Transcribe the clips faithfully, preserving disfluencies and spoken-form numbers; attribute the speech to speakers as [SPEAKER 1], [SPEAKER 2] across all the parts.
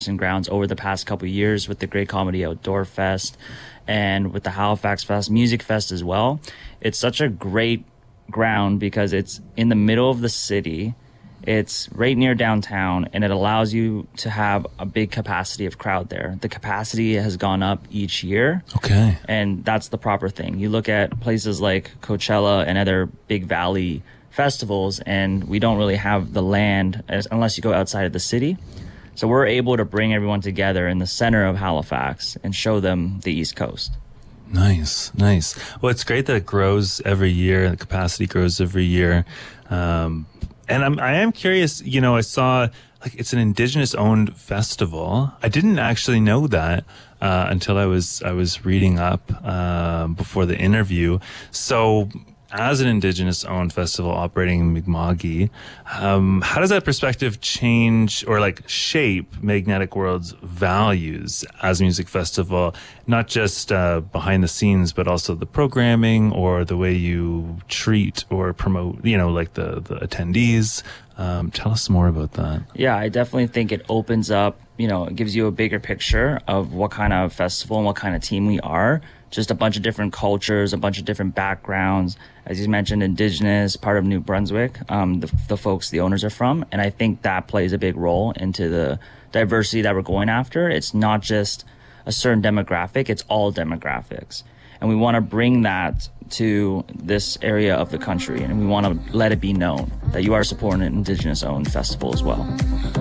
[SPEAKER 1] and grounds over the past couple of years with the Great Comedy Outdoor Fest and with the Halifax Fest, Music Fest as well. It's such a great ground because it's in the middle of the city. It's right near downtown, and it allows you to have a big capacity of crowd there. The capacity has gone up each year.
[SPEAKER 2] Okay.
[SPEAKER 1] And that's the proper thing. You look at places like Coachella and other big valley festivals, and we don't really have the land as, unless you go outside of the city. So we're able to bring everyone together in the center of Halifax and show them the East Coast.
[SPEAKER 2] Nice, nice. Well, it's great that it grows every year and the capacity grows every year. Um, and I'm, I am curious, you know, I saw like it's an Indigenous owned festival. I didn't actually know that uh, until I was, I was reading up uh, before the interview. So as an Indigenous owned festival operating in Mi'kma'ki, um, how does that perspective change or like shape Magnetic World's values as a music festival, not just uh, behind the scenes, but also the programming or the way you treat or promote, you know, like the, the attendees? Um, tell us more about that.
[SPEAKER 1] Yeah, I definitely think it opens up, you know, it gives you a bigger picture of what kind of festival and what kind of team we are. Just a bunch of different cultures, a bunch of different backgrounds. As you mentioned, Indigenous, part of New Brunswick, um, the, the folks the owners are from. And I think that plays a big role into the diversity that we're going after. It's not just a certain demographic, it's all demographics. And we want to bring that to this area of the country. And we want to let it be known that you are supporting an Indigenous-owned festival as well.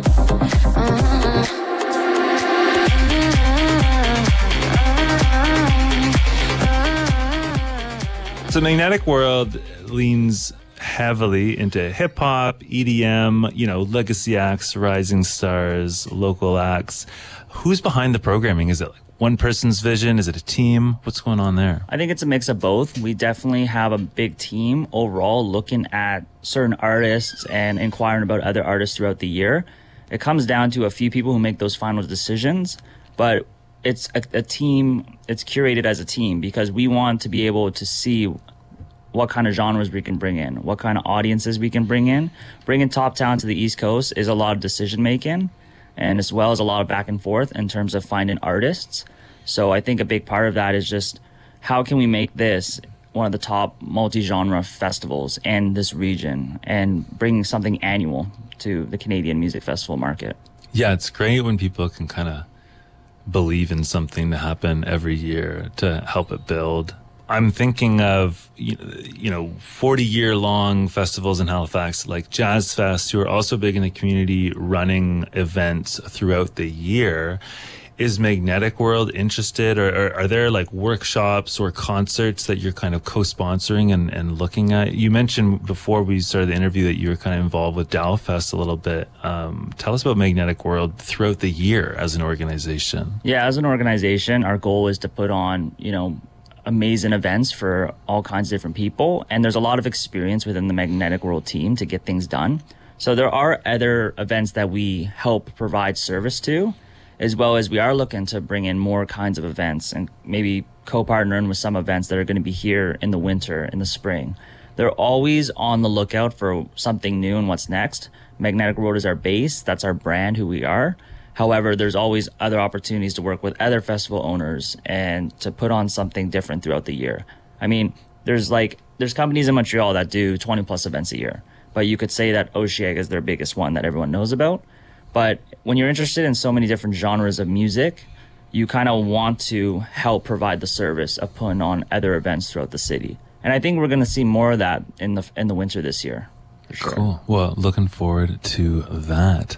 [SPEAKER 2] So Magnetic World leans heavily into hip hop, E D M, you know, legacy acts, rising stars, local acts. Who's behind the programming? Is it like one person's vision? Is it a team? What's going on there?
[SPEAKER 1] I think it's a mix of both. We definitely have a big team overall looking at certain artists and inquiring about other artists throughout the year. It comes down to a few people who make those final decisions, but it's a, a team, it's curated as a team because we want to be able to see what kind of genres we can bring in, what kind of audiences we can bring in. Bringing top talent to the East Coast is a lot of decision making, and as well as a lot of back and forth in terms of finding artists. So I think a big part of that is just how can we make this one of the top multi-genre festivals in this region and bring something annual to the Canadian music festival market.
[SPEAKER 2] Yeah, it's great when people can kind of believe in something to happen every year to help it build. I'm thinking of, you know, forty year long festivals in Halifax like Jazz Fest, who are also big in the community, running events throughout the year. Is Magnetic World interested, or, or are there like workshops or concerts that you're kind of co-sponsoring and, and looking at? You mentioned before we started the interview that you were kind of involved with DALFest a little bit. Um, tell us about Magnetic World throughout the year as an organization.
[SPEAKER 1] Yeah, as an organization, our goal is to put on, you know, amazing events for all kinds of different people. And there's a lot of experience within the Magnetic World team to get things done. So there are other events that we help provide service to, as well as we are looking to bring in more kinds of events and maybe co-partnering with some events that are going to be here in the winter, in the spring. They're always on the lookout for something new and what's next. Magnetic World is our base. That's our brand, who we are. However, there's always other opportunities to work with other festival owners and to put on something different throughout the year. I mean, there's like, there's companies in Montreal that do twenty plus events a year, but you could say that Osheaga is their biggest one that everyone knows about. But when you're interested in so many different genres of music, you kind of want to help provide the service of putting on other events throughout the city. And I think we're going to see more of that in the in the winter this year. For sure.
[SPEAKER 2] Cool. Well, looking forward to that.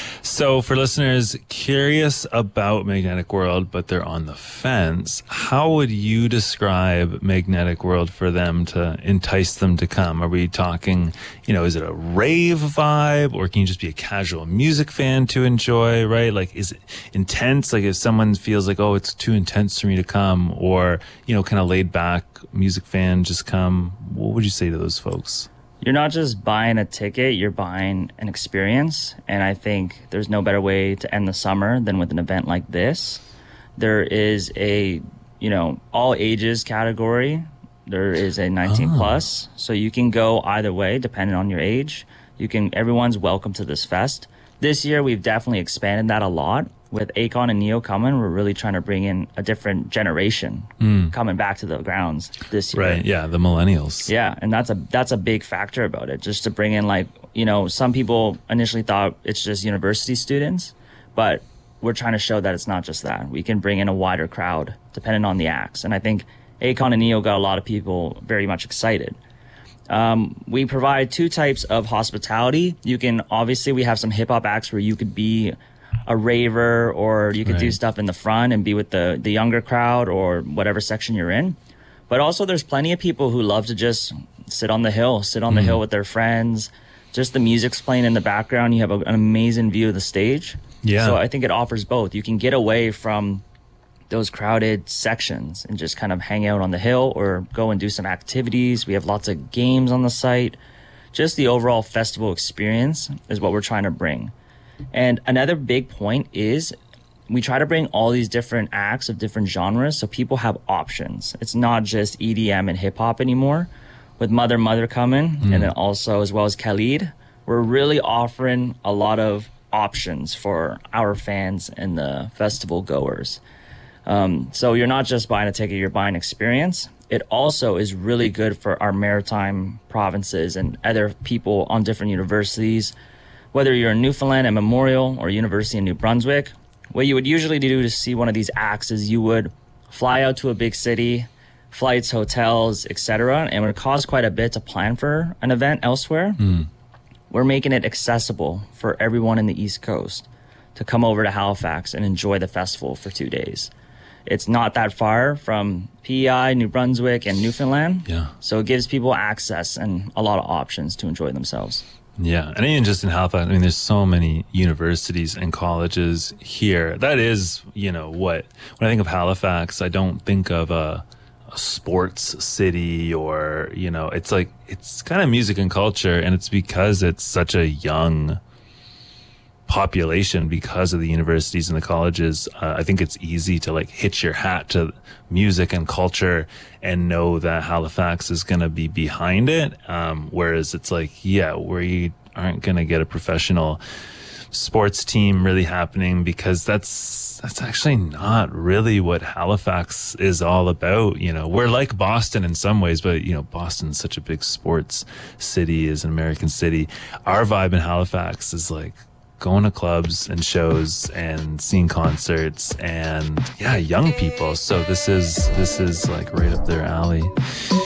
[SPEAKER 2] So for listeners curious about Magnetic World, but they're on the fence, how would you describe Magnetic World for them to entice them to come? Are we talking, you know, is it a rave vibe, or can you just be a casual music fan to enjoy, right? Like, is it intense? Like if someone feels like, oh, it's too intense for me to come, or, you know, kind of laid back music fan, just come. What would you say to those folks?
[SPEAKER 1] You're not just buying a ticket, you're buying an experience. And I think there's no better way to end the summer than with an event like this. There is a, you know, all ages category. There is a nineteen oh. plus. So you can go either way, depending on your age. You can, everyone's welcome to this fest. This year, we've definitely expanded that a lot. with Akon and Neo coming, we're really trying to bring in a different generation coming back to the grounds this year.
[SPEAKER 2] Right. Yeah. The millennials.
[SPEAKER 1] Yeah, and that's a that's a big factor about it. Just to bring in, like, you know, some people initially thought it's just university students, but we're trying to show that it's not just that. We can bring in a wider crowd depending on the acts, and I think Akon and Neo got a lot of people very much excited. Um, we provide two types of hospitality. You can obviously we have some hip hop acts where you could be a raver, or you could do
[SPEAKER 2] Right.
[SPEAKER 1] stuff in the front and be with the the younger crowd or whatever section you're in. But also there's plenty of people who love to just sit on the hill, sit on the hill with their friends. Just the music's playing in the background. You have a, an amazing view of the stage.
[SPEAKER 2] Yeah.
[SPEAKER 1] So I think it offers both. You can get away from those crowded sections and just kind of hang out on the hill or go and do some activities. We have lots of games on the site. Just the overall festival experience is what we're trying to bring. And another big point is we try to bring all these different acts of different genres so people have options. It's not just E D M and hip hop anymore. With Mother Mother coming, and then also as well as Khalid, we're really offering a lot of options for our fans and the festival goers. Um, so you're not just buying a ticket, you're buying experience. It also is really good for our maritime provinces and other people on different universities. Whether you're in Newfoundland and Memorial or University in New Brunswick, what you would usually do to see one of these acts is you would fly out to a big city, flights, hotels, et cetera, and it would cost quite a bit to plan for an event elsewhere. We're making it accessible for everyone in the East Coast to come over to Halifax and enjoy the festival for two days. It's not that far from P E I, New Brunswick, and Newfoundland.
[SPEAKER 2] Yeah.
[SPEAKER 1] So it gives people access and a lot of options to enjoy themselves.
[SPEAKER 2] Yeah. And even just in Halifax, I mean, there's so many universities and colleges here. That is, you know, what, when I think of Halifax, I don't think of a, a sports city or, you know, it's like, it's kind of music and culture. And it's because it's such a young population because of the universities and the colleges. Uh, I think it's easy to like hitch your hat to music and culture and know that Halifax is going to be behind it. Um, whereas it's like, yeah, we aren't going to get a professional sports team really happening because that's, that's actually not really what Halifax is all about. You know, we're like Boston in some ways, but you know, Boston's such a big sports city, is an American city. Our vibe in Halifax is like going to clubs and shows and seeing concerts and yeah, young people. So this is this is like right up their alley.